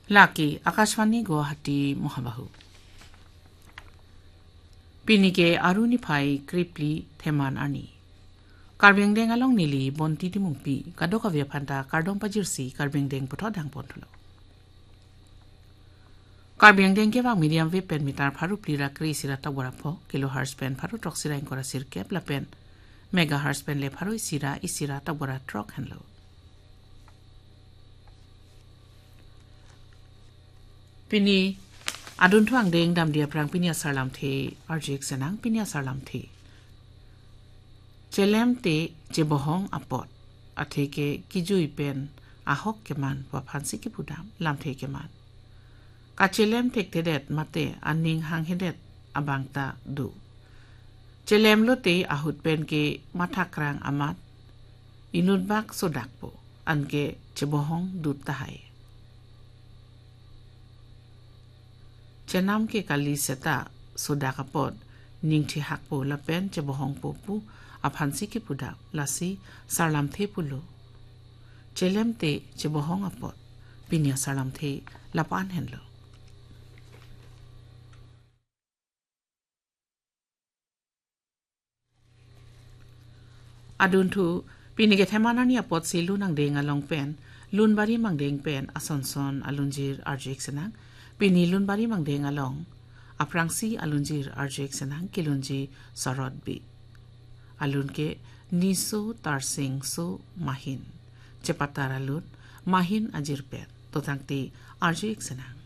লাকি আকাশবাণী গুৱাহাটী মহাবাহু পিনিকে আৰুনিফাই ক্ৰিপলি থেমান আনি কাৰ্বেংডেং আলং নীলি বন্তি দিমুপি কাদকাবিয়া ফান্তা কাৰ্ডং পাজিৰসি কাৰ্বেংডেং পথ ডাং পন্থল কাৰ্বেংডেং কেবা মিডিয়াম ৱে পেন মিটাৰ ফাৰু প্লিৰা ক্ৰিসিৰা তবৰাফ কিলো হাৰ্স পেন ফাৰু টক্সিৰাইং কৰা সিৰকেপ লাপেন মেগা হাৰ্স পেন লে ফাৰু ইসিৰা তবৰা ট্ৰক হেনলো পিনি আদুনথু আংদেং দামদিয়া প্রাং পিনিয়া সারলাম থে আরজিক সেনাং পিনিয়া সারলাম থে চেলেম তে যে বহং আপত আথেকে কিজুই পেন আহক কেমান বা ফান্সি কি পুদাম লাম থে কেমান কা চেলেম টেক তেdet মাতে আনিং হাং হেdet abangta du চেলেম লোতে আহুত পেন কে মাথাক্রাং আমাত ইনুদবাক সোডাকপো আনকে যে বহং দুত তাহাই Cenam ke kali seta soda kapot ning thi hakpo lapen che bohong popu aphansi ke puda lasi sarlam the pulo chelem te che bohong apot pinya sarlam the lapan henlo adun thu pinige themana ni apot silu nang deng along pen lunbari mangdeng pen asonson alunjir arjik senang Pinilun bari mangdeng along aprangsi alunjir arjek senang kilunji sarod bi alun ke niso tarsing so mahin cepatar alun mahin ajir pet totangti arjek senang